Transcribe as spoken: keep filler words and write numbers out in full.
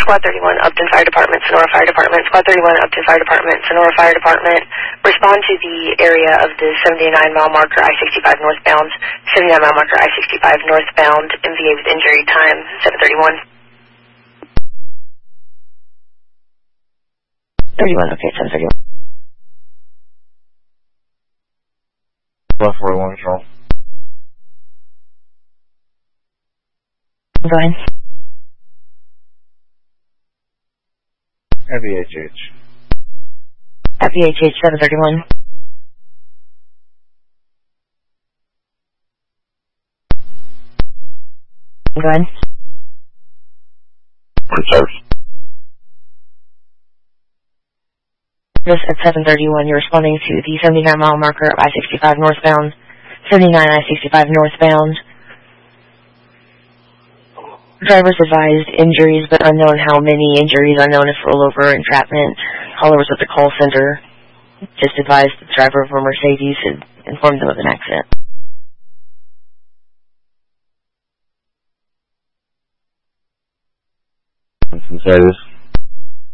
Squad thirty-one, Upton Fire Department, Sonora Fire Department. Squad thirty-one, Upton Fire Department, Sonora Fire Department. Respond to the area of the seventy-nine mile marker I sixty-five northbound. seventy-nine mile marker I sixty-five northbound. M V A with injury time seven thirty-one. thirty-one, okay, seven thirty-one. one forty-one control. Go ahead. F E H H. F E H H seven thirty-one. Go ahead. Reserve. This at seven thirty-one, you're responding to the seventy-nine mile marker of I sixty-five northbound. seventy-nine I sixty-five northbound. Drivers advised injuries, but unknown how many injuries, unknown if rollover, entrapment. Caller was at the call center. Just advised the driver of a Mercedes and informed them of an accident. Mercedes.